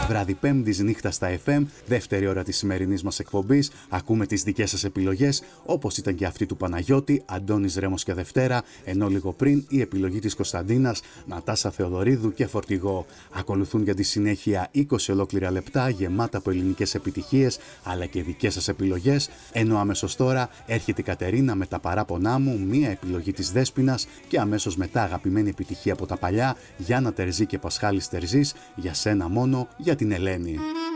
Βράδυ Πέμπτης, νύχτα στα FM, δεύτερη ώρα της σημερινής μας εκπομπής. Ακούμε τις δικές σας επιλογές, όπως ήταν και αυτή του Παναγιώτη, Αντώνης Ρέμος και Δευτέρα, ενώ λίγο πριν η επιλογή της Κωνσταντίνας, Νατάσα Θεοδωρίδου και Φορτηγό. Ακολουθούν για τη συνέχεια 20 ολόκληρα λεπτά γεμάτα από ελληνικές επιτυχίες, αλλά και δικές σας επιλογές, ενώ αμέσως τώρα έρχεται η Κατερίνα με τα παράπονά μου, μία επιλογή της Δέσποινας και αμέσως μετά αγαπημένη επιτυχία από τα παλιά, Γιάννα Τερζή και Πασχάλης Τερζής, για σένα μόνο, για την Ελένη.